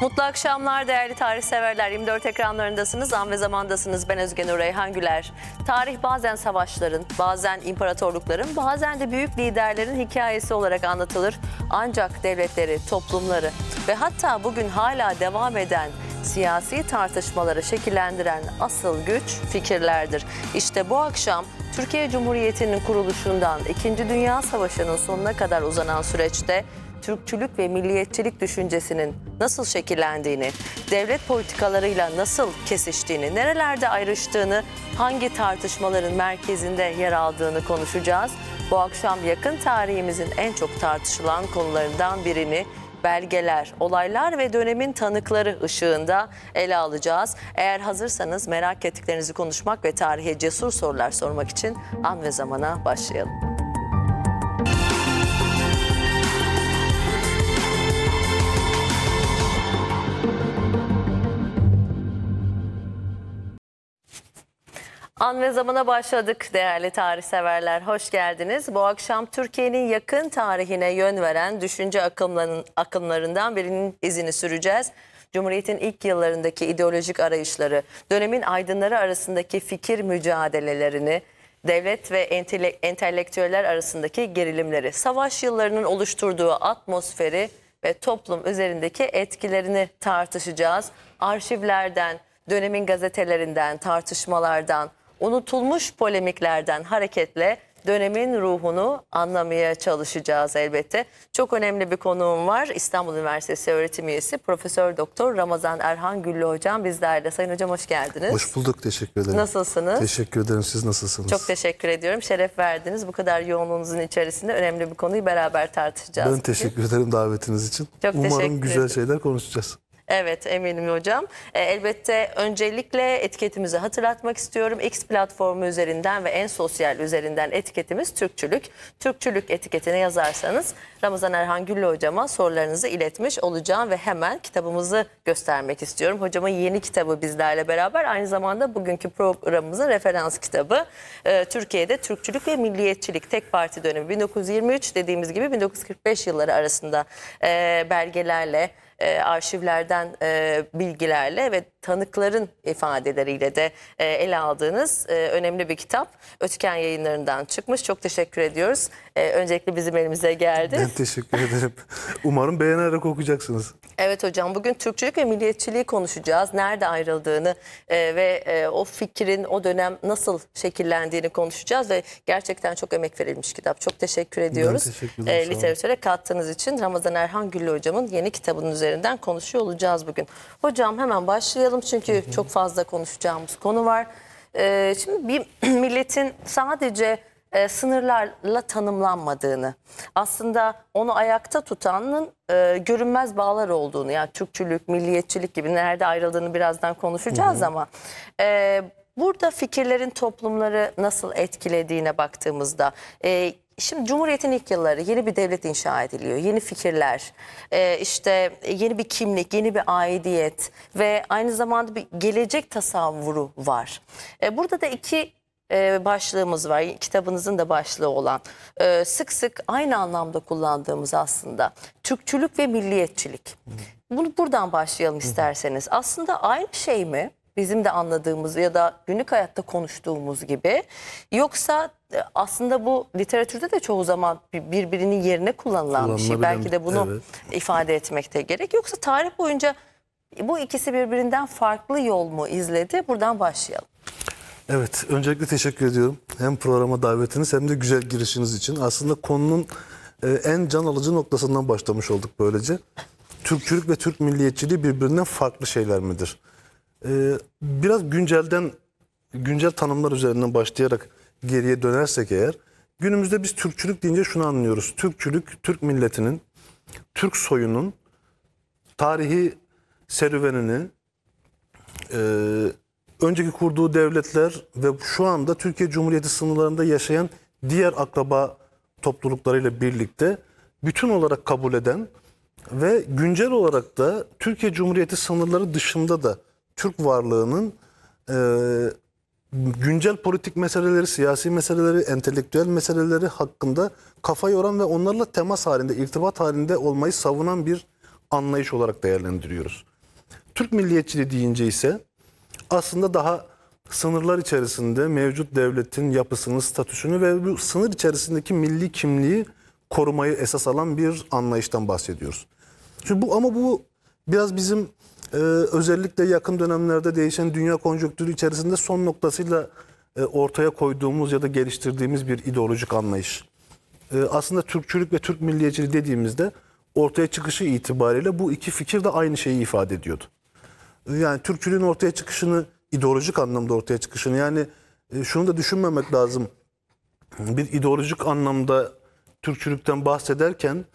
Mutlu akşamlar değerli tarih severler. 24 ekranlarındasınız, an ve zamandasınız. Ben Özge Nur Reyhan Güler. Tarih bazen savaşların, bazen imparatorlukların, bazen de büyük liderlerin hikayesi olarak anlatılır. Ancak devletleri, toplumları ve hatta bugün hala devam eden siyasi tartışmaları şekillendiren asıl güç fikirlerdir. İşte bu akşam Türkiye Cumhuriyeti'nin kuruluşundan 2. Dünya Savaşı'nın sonuna kadar uzanan süreçte Türkçülük ve milliyetçilik düşüncesinin nasıl şekillendiğini, devlet politikalarıyla nasıl kesiştiğini, nerelerde ayrıştığını, hangi tartışmaların merkezinde yer aldığını konuşacağız. Bu akşam yakın tarihimizin en çok tartışılan konularından birini belgeler, olaylar ve dönemin tanıkları ışığında ele alacağız. Eğer hazırsanız merak ettiklerinizi konuşmak ve tarihe cesur sorular sormak için an ve zamana başlayalım. An ve zamana başladık değerli tarih severler. Hoş geldiniz. Bu akşam Türkiye'nin yakın tarihine yön veren düşünce akımlarından birinin izini süreceğiz. Cumhuriyet'in ilk yıllarındaki ideolojik arayışları, dönemin aydınları arasındaki fikir mücadelelerini, devlet ve entelektüeller arasındaki gerilimleri, savaş yıllarının oluşturduğu atmosferi ve toplum üzerindeki etkilerini tartışacağız. Arşivlerden, dönemin gazetelerinden, tartışmalardan, unutulmuş polemiklerden hareketle dönemin ruhunu anlamaya çalışacağız elbette. Çok önemli bir konuğum var. İstanbul Üniversitesi öğretim üyesi Profesör Doktor Ramazan Erhan Güllü hocam bizlerle. Sayın hocam hoş geldiniz. Hoş bulduk, teşekkür ederim. Nasılsınız? Teşekkür ederim, siz nasılsınız? Çok teşekkür ediyorum. Şeref verdiniz. Bu kadar yoğunluğunuzun içerisinde önemli bir konuyu beraber tartışacağız. Ben teşekkür ederim davetiniz için. Çok Umarım güzel şeyler konuşacağız. Evet, eminim hocam. Elbette öncelikle etiketimizi hatırlatmak istiyorum. X platformu üzerinden ve en sosyal üzerinden etiketimiz Türkçülük. Türkçülük etiketine yazarsanız Ramazan Erhan Güllü hocama sorularınızı iletmiş olacağım ve hemen kitabımızı göstermek istiyorum. Hocamın yeni kitabı bizlerle beraber, aynı zamanda bugünkü programımızın referans kitabı. Türkiye'de Türkçülük ve Milliyetçilik Tek Parti dönemi 1923 dediğimiz gibi 1945 yılları arasında belgelerle, arşivlerden bilgilerle ve tanıkların ifadeleriyle de ele aldığınız önemli bir kitap. Ötken Yayınları'ndan çıkmış. Çok teşekkür ediyoruz. Öncelikle bizim elimize geldi. Ben teşekkür ederim. Umarım beğenerek okuyacaksınız. Evet hocam, bugün Türkçülük ve milliyetçiliği konuşacağız. Nerede ayrıldığını ve o fikrin o dönem nasıl şekillendiğini konuşacağız ve gerçekten çok emek verilmiş kitap. Çok teşekkür ediyoruz. Ben teşekkür ederim. Literatüre kattığınız için. Ramazan Erhan Güllü hocamın yeni kitabının üzerinden konuşuyor olacağız bugün. Hocam hemen başlayalım çünkü çok fazla konuşacağımız konu var. Şimdi bir milletin sadece sınırlarla tanımlanmadığını, aslında onu ayakta tutanın görünmez bağlar olduğunu, yani Türkçülük, milliyetçilik gibi nerede ayrıldığını birazdan konuşacağız ama burada fikirlerin toplumları nasıl etkilediğine baktığımızda, şimdi Cumhuriyet'in ilk yılları, yeni bir devlet inşa ediliyor, yeni fikirler, işte yeni bir kimlik, yeni bir aidiyet ve aynı zamanda bir gelecek tasavvuru var. Burada da iki başlığımız var, kitabınızın da başlığı olan, sık sık aynı anlamda kullandığımız aslında Türkçülük ve milliyetçilik. Bunu buradan başlayalım isterseniz. Aslında aynı şey mi? Bizim de anladığımız ya da günlük hayatta konuştuğumuz gibi, yoksa aslında bu literatürde de çoğu zaman birbirinin yerine kullanılan bir şey. Belki de bunu ifade etmekte gerek. Yoksa tarih boyunca bu ikisi birbirinden farklı yol mu izledi? Buradan başlayalım. Evet, öncelikle teşekkür ediyorum. Hem programa davetiniz hem de güzel girişiniz için. Aslında konunun en can alıcı noktasından başlamış olduk böylece. Türkçülük ve Türk milliyetçiliği birbirinden farklı şeyler midir? Biraz güncel tanımlar üzerinden başlayarak geriye dönersek eğer, günümüzde biz Türkçülük deyince şunu anlıyoruz. Türkçülük, Türk milletinin, Türk soyunun tarihi serüvenini, önceki kurduğu devletler ve şu anda Türkiye Cumhuriyeti sınırlarında yaşayan diğer akraba topluluklarıyla birlikte bütün olarak kabul eden ve güncel olarak da Türkiye Cumhuriyeti sınırları dışında da Türk varlığının güncel politik meseleleri, siyasi meseleleri, entelektüel meseleleri hakkında kafa yoran ve onlarla temas halinde, irtibat halinde olmayı savunan bir anlayış olarak değerlendiriyoruz. Türk milliyetçiliği deyince ise aslında daha sınırlar içerisinde mevcut devletin yapısını, statüsünü ve bu sınır içerisindeki milli kimliği korumayı esas alan bir anlayıştan bahsediyoruz. Şimdi bu biraz bizim özellikle yakın dönemlerde değişen dünya konjonktürü içerisinde son noktasıyla ortaya koyduğumuz ya da geliştirdiğimiz bir ideolojik anlayış. Aslında Türkçülük ve Türk milliyetçiliği dediğimizde ortaya çıkışı itibariyle bu iki fikir de aynı şeyi ifade ediyordu. Yani Türkçülüğün ortaya çıkışını, ideolojik anlamda ortaya çıkışını, yani şunu da düşünmemek lazım. Bir ideolojik anlamda Türkçülükten bahsederken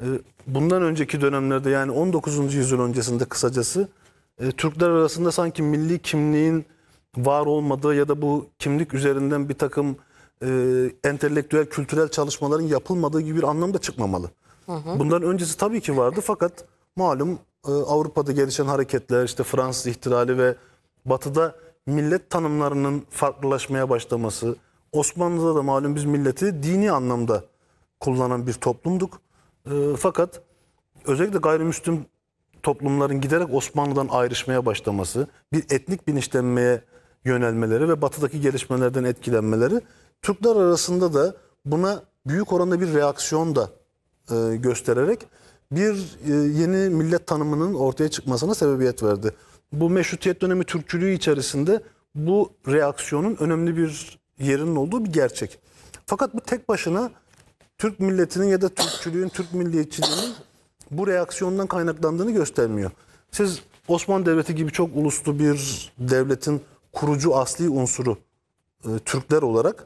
bundan önceki dönemlerde, yani 19. yüzyıl öncesinde kısacası Türkler arasında sanki milli kimliğin var olmadığı ya da bu kimlik üzerinden bir takım entelektüel, kültürel çalışmaların yapılmadığı gibi bir anlam da çıkmamalı. Bundan öncesi tabii ki vardı, fakat malum Avrupa'da gelişen hareketler, işte Fransız ihtilali ve Batı'da millet tanımlarının farklılaşmaya başlaması, Osmanlı'da da malum biz milleti dini anlamda kullanan bir toplumduk. Fakat özellikle gayrimüslim toplumların giderek Osmanlı'dan ayrışmaya başlaması, bir etnik bilinçlenmeye yönelmeleri ve Batı'daki gelişmelerden etkilenmeleri Türkler arasında da buna büyük oranda bir reaksiyon da göstererek bir yeni millet tanımının ortaya çıkmasına sebebiyet verdi. Bu Meşrutiyet dönemi Türkçülüğü içerisinde bu reaksiyonun önemli bir yerinin olduğu bir gerçek. Fakat bu tek başına Türk milletinin ya da Türkçülüğün, Türk milliyetçiliğinin bu reaksiyondan kaynaklandığını göstermiyor. Siz Osmanlı Devleti gibi çok uluslu bir devletin kurucu asli unsuru Türkler olarak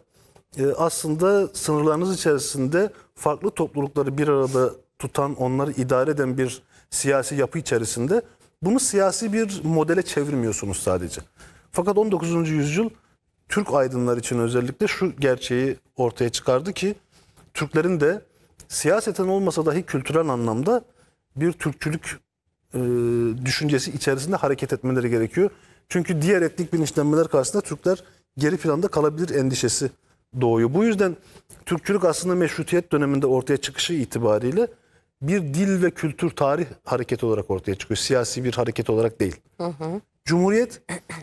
aslında sınırlarınız içerisinde farklı toplulukları bir arada tutan, onları idare eden bir siyasi yapı içerisinde bunu siyasi bir modele çevirmiyorsunuz sadece. Fakat 19. yüzyıl Türk aydınlar için özellikle şu gerçeği ortaya çıkardı ki Türklerin de siyaseten olmasa dahi kültürel anlamda bir Türkçülük düşüncesi içerisinde hareket etmeleri gerekiyor. Çünkü diğer etnik bilinçlenmeler karşısında Türkler geri planda kalabilir endişesi doğuyor. Bu yüzden Türkçülük aslında Meşrutiyet döneminde ortaya çıkışı itibariyle bir dil ve kültür tarih hareketi olarak ortaya çıkıyor. Siyasi bir hareket olarak değil. Cumhuriyet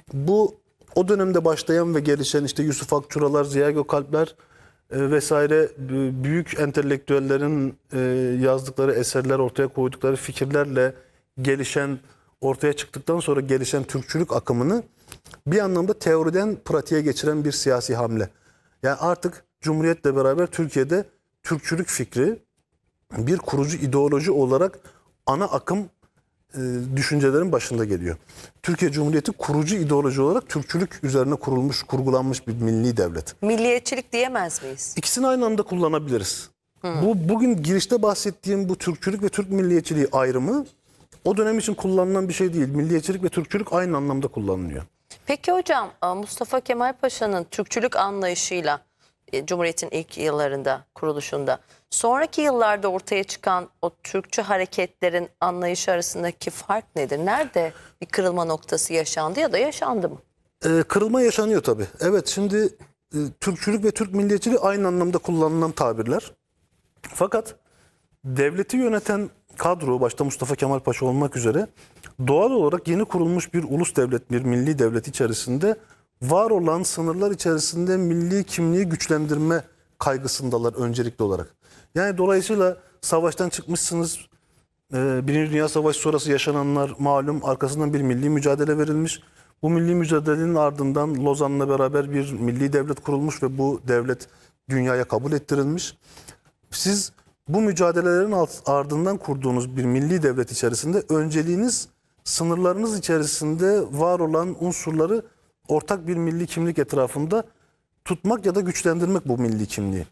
o dönemde başlayan ve gelişen işte Yusuf Akçuralar, Ziya Gökalpler vesaire büyük entelektüellerin yazdıkları eserler, ortaya koydukları fikirlerle gelişen, ortaya çıktıktan sonra gelişen Türkçülük akımını bir anlamda teoriden pratiğe geçiren bir siyasi hamle. Yani artık Cumhuriyet'le beraber Türkiye'de Türkçülük fikri bir kurucu ideoloji olarak ana akım düşüncelerin başında geliyor. Türkiye Cumhuriyeti kurucu ideoloji olarak Türkçülük üzerine kurgulanmış bir milli devlet. Milliyetçilik diyemez miyiz? İkisini aynı anda kullanabiliriz. Bugün girişte bahsettiğim bu Türkçülük ve Türk milliyetçiliği ayrımı o dönem için kullanılan bir şey değil. Milliyetçilik ve Türkçülük aynı anlamda kullanılıyor. Peki hocam, Mustafa Kemal Paşa'nın Türkçülük anlayışıyla Cumhuriyet'in ilk yıllarında, kuruluşunda, sonraki yıllarda ortaya çıkan o Türkçü hareketlerin anlayışı arasındaki fark nedir? Nerede bir kırılma noktası yaşandı ya da yaşandı mı? Kırılma yaşanıyor tabii. Evet, şimdi Türkçülük ve Türk milliyetçiliği aynı anlamda kullanılan tabirler. Fakat devleti yöneten kadro, başta Mustafa Kemal Paşa olmak üzere, doğal olarak yeni kurulmuş bir ulus devlet, bir milli devlet içerisinde var olan sınırlar içerisinde milli kimliği güçlendirme kaygısındalar öncelikli olarak. Yani dolayısıyla savaştan çıkmışsınız, Birinci Dünya Savaşı sonrası yaşananlar malum, arkasından bir milli mücadele verilmiş. Bu milli mücadelenin ardından Lozan'la beraber bir milli devlet kurulmuş ve bu devlet dünyaya kabul ettirilmiş. Siz bu mücadelelerin ardından kurduğunuz bir milli devlet içerisinde önceliğiniz sınırlarınız içerisinde var olan unsurları ortak bir milli kimlik etrafında tutmak ya da güçlendirmek, bu milli kimliği.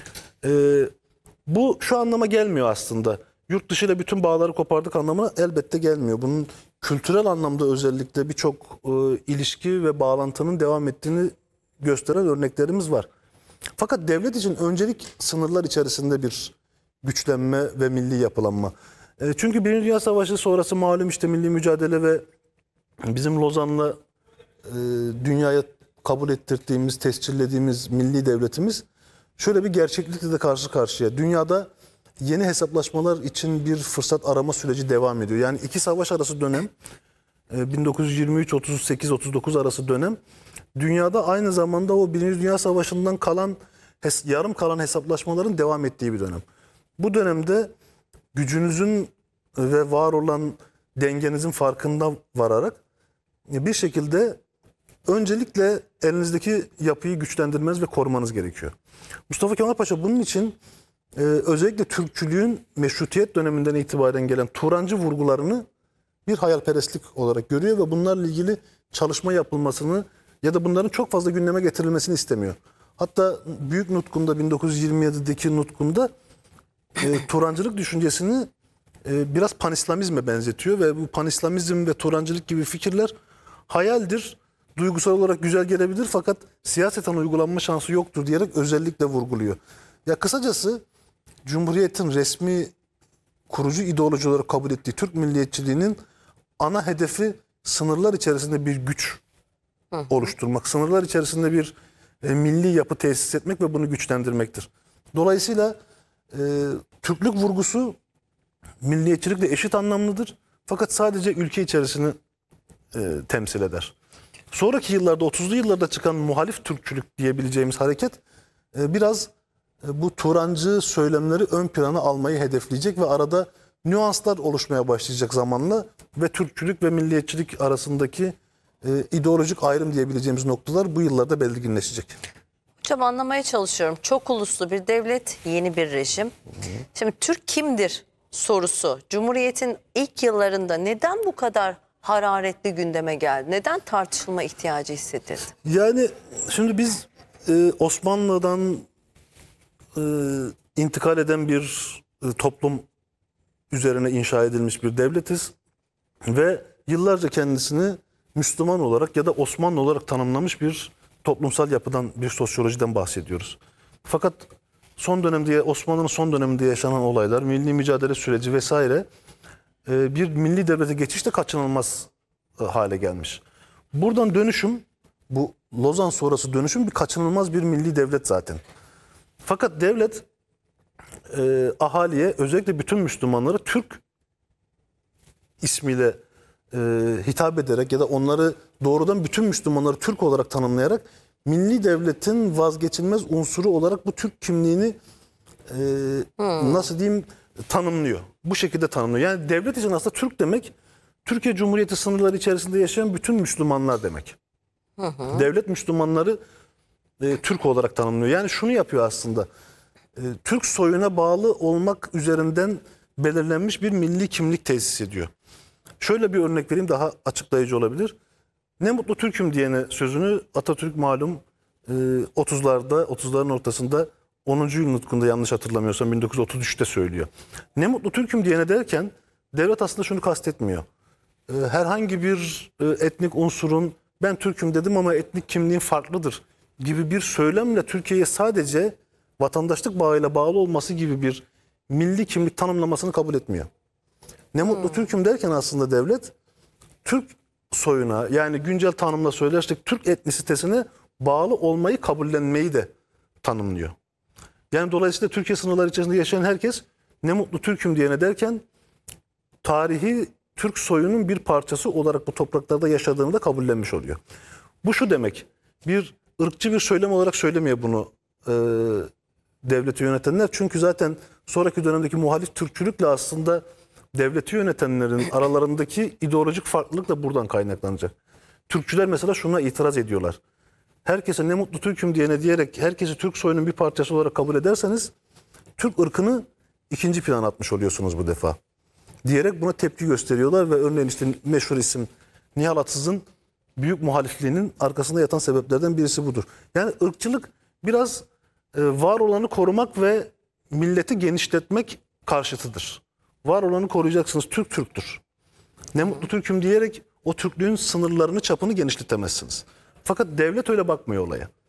Bu şu anlama gelmiyor aslında. Yurt dışıyla bütün bağları kopardık anlamına elbette gelmiyor. Bunun kültürel anlamda özellikle birçok ilişki ve bağlantının devam ettiğini gösteren örneklerimiz var. Fakat devlet için öncelik sınırlar içerisinde bir güçlenme ve milli yapılanma. Çünkü Birinci Dünya Savaşı sonrası malum işte milli mücadele ve bizim Lozan'la dünyaya kabul ettirdiğimiz, tescillediğimiz milli devletimiz şöyle bir gerçeklikle de karşı karşıya. Dünyada yeni hesaplaşmalar için bir fırsat arama süreci devam ediyor. Yani iki savaş arası dönem 1923-38-39 arası dönem dünyada aynı zamanda o Birinci Dünya Savaşı'ndan kalan yarım kalan hesaplaşmaların devam ettiği bir dönem. Bu dönemde gücünüzün ve var olan dengenizin farkında vararak bir şekilde öncelikle elinizdeki yapıyı güçlendirmeniz ve korumanız gerekiyor. Mustafa Kemal Paşa bunun için özellikle Türkçülüğün meşrutiyet döneminden itibaren gelen Turancı vurgularını bir hayalperestlik olarak görüyor ve bunlarla ilgili çalışma yapılmasını ya da bunların çok fazla gündeme getirilmesini istemiyor. Hatta büyük nutkunda 1927'deki nutkunda Turancılık düşüncesini biraz panislamizme benzetiyor ve bu panislamizm ve Turancılık gibi fikirler hayaldir, duygusal olarak güzel gelebilir fakat siyaseten uygulanma şansı yoktur diyerek özellikle vurguluyor. Ya kısacası Cumhuriyet'in resmi kurucu ideoloji olarak kabul ettiği Türk milliyetçiliğinin ana hedefi sınırlar içerisinde bir güç oluşturmak, sınırlar içerisinde bir milli yapı tesis etmek ve bunu güçlendirmektir. Dolayısıyla Türklük vurgusu milliyetçilikle eşit anlamlıdır. Fakat sadece ülke içerisini temsil eder. Sonraki yıllarda 30'lu yıllarda çıkan muhalif Türkçülük diyebileceğimiz hareket biraz bu Turancı söylemleri ön plana almayı hedefleyecek ve arada nüanslar oluşmaya başlayacak zamanla ve Türkçülük ve milliyetçilik arasındaki ideolojik ayrım diyebileceğimiz noktalar bu yıllarda belirginleşecek. Hocam anlamaya çalışıyorum. Çok uluslu bir devlet, yeni bir rejim. Şimdi Türk kimdir sorusu Cumhuriyet'in ilk yıllarında neden bu kadar hararetli gündeme geldi? Neden tartışılma ihtiyacı hissedildi? Yani şimdi biz Osmanlı'dan intikal eden bir toplum üzerine inşa edilmiş bir devletiz ve yıllarca kendisini Müslüman olarak ya da Osmanlı olarak tanımlamış bir toplumsal yapıdan, bir sosyolojiden bahsediyoruz. Fakat son dönemde, Osmanlı'nın son döneminde yaşanan olaylar, milli mücadele süreci vesaire bir milli devlete geçiş de kaçınılmaz hale gelmiş. Buradan dönüşüm, bu Lozan sonrası dönüşüm bir kaçınılmaz bir milli devlet zaten. Fakat devlet ahaliye, özellikle bütün Müslümanlara Türk ismiyle hitap ederek ya da onları doğrudan bütün Müslümanları Türk olarak tanımlayarak milli devletin vazgeçilmez unsuru olarak bu Türk kimliğini nasıl diyeyim tanımlıyor. Bu şekilde tanımlıyor. Yani devlet için aslında Türk demek Türkiye Cumhuriyeti sınırları içerisinde yaşayan bütün Müslümanlar demek. Devlet Müslümanları Türk olarak tanımlıyor. Yani şunu yapıyor aslında. Türk soyuna bağlı olmak üzerinden belirlenmiş bir milli kimlik tesis ediyor. Şöyle bir örnek vereyim, daha açıklayıcı olabilir. Ne mutlu Türk'üm diyene sözünü Atatürk malum 30'ların ortasında 10. yıl nutkunda yanlış hatırlamıyorsam 1933'te söylüyor. Ne mutlu Türk'üm diyene derken devlet aslında şunu kastetmiyor. Herhangi bir etnik unsurun ben Türk'üm dedim ama etnik kimliğim farklıdır gibi bir söylemle Türkiye'ye sadece vatandaşlık bağıyla bağlı olması gibi bir milli kimlik tanımlamasını kabul etmiyor. Ne mutlu Türk'üm derken aslında devlet Türk soyuna, yani güncel tanımla söylersek Türk etnisitesine bağlı olmayı, kabullenmeyi de tanımlıyor. Yani dolayısıyla Türkiye sınırları içerisinde yaşayan herkes ne mutlu Türk'üm diyene derken tarihi Türk soyunun bir parçası olarak bu topraklarda yaşadığını da kabullenmiş oluyor. Bu şu demek, bir ırkçı bir söylem olarak söylemiyor bunu devleti yönetenler. Çünkü zaten sonraki dönemdeki muhalif Türkçülükle aslında devleti yönetenlerin aralarındaki ideolojik farklılık da buradan kaynaklanacak. Türkçüler mesela şuna itiraz ediyorlar. Herkese ne mutlu Türk'üm diyene diyerek herkesi Türk soyunun bir parçası olarak kabul ederseniz Türk ırkını ikinci plana atmış oluyorsunuz bu defa. Diyerek buna tepki gösteriyorlar ve örneğin işte meşhur isim Nihal Atsız'ın büyük muhalifliğinin arkasında yatan sebeplerden birisi budur. Yani ırkçılık biraz var olanı korumak ve milleti genişletmek karşıtıdır. Var olanı koruyacaksınız. Türk Türktür. Ne mutlu Türk'üm diyerek o Türklüğün sınırlarını, çapını genişletemezsiniz. Fakat devlet öyle bakmıyor olaya.